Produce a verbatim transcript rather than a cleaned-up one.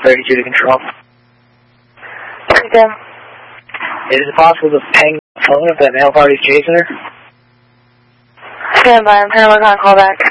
thirty-two to control. Okay. Is it possible to hang the phone if that male party's chasing her? Stand by, I'm trying to work on a call back.